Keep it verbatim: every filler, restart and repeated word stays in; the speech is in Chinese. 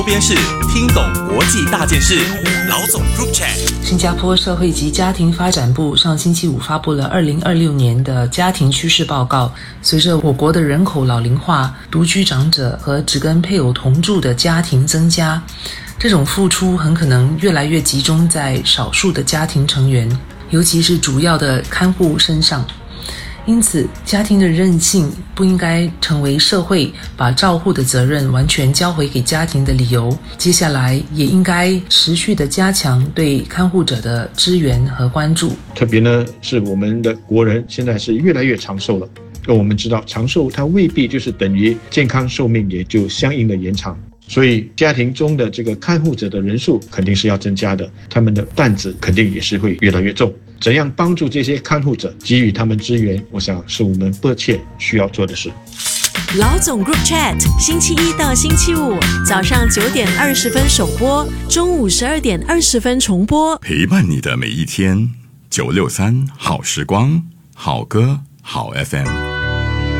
边是听懂国际大件事，老总 Group Chat。 新加坡社会及家庭发展部上星期五发布了二零二六年的家庭趋势报告。随着我国的人口老龄化，独居长者和只跟配偶同住的家庭增加，这种付出很可能越来越集中在少数的家庭成员，尤其是主要的看护身上。因此，家庭的韧性不应该成为社会把照护的责任完全交回给家庭的理由。接下来也应该持续的加强对看护者的支援和关注。 特别呢，是我们的国人现在是越来越长寿了。而我们知道，长寿它未必就是等于健康寿命也就相应的延长。所以家庭中的这个看护者的人数肯定是要增加的，他们的担子肯定也是会越来越重。怎样帮助这些看护者，给予他们支援，我想是我们迫切需要做的事。 老总 Group Chat， 星期一到星期五早上九点二十分首播，中午十二点二十分重播， 陪伴你的每一天。九六三好时光，好歌好 F M。